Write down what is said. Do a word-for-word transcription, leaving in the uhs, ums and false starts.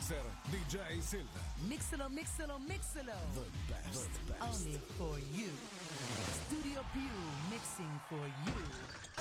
Mister D J Silver. Mixalo, mixalo, mixalo. The best, the best. Only for you.